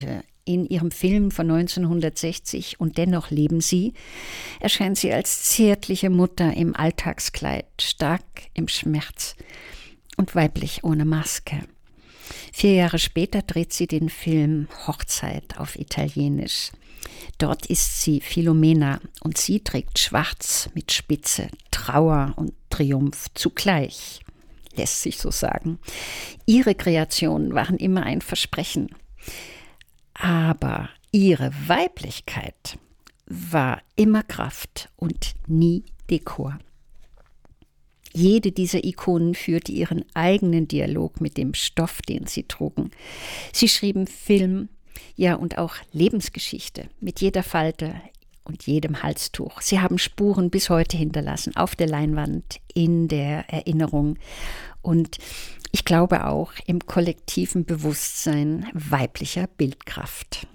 In ihrem Film von 1960 „Und dennoch leben sie" erscheint sie als zärtliche Mutter im Alltagskleid, stark im Schmerz und weiblich ohne Maske. 4 Jahre später dreht sie den Film Hochzeit auf Italienisch. Dort ist sie Philomena und sie trägt schwarz mit Spitze, Trauer und Triumph zugleich, lässt sich so sagen. Ihre Kreationen waren immer ein Versprechen. Aber ihre Weiblichkeit war immer Kraft und nie Dekor. Jede dieser Ikonen führte ihren eigenen Dialog mit dem Stoff, den sie trugen. Sie schrieben Film, ja und auch Lebensgeschichte mit jeder Falte und jedem Halstuch. Sie haben Spuren bis heute hinterlassen, auf der Leinwand, in der Erinnerung und ich glaube auch im kollektiven Bewusstsein weiblicher Bildkraft.